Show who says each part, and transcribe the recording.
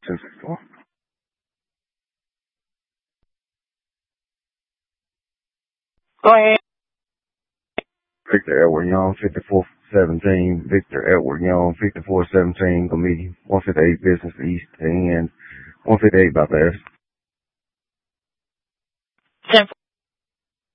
Speaker 1: 1064.
Speaker 2: Go ahead.
Speaker 1: Victor Edward Young, 5417. Victor Edward Young, 5417. Go meet you. 158 Business East and 158 by the
Speaker 2: 10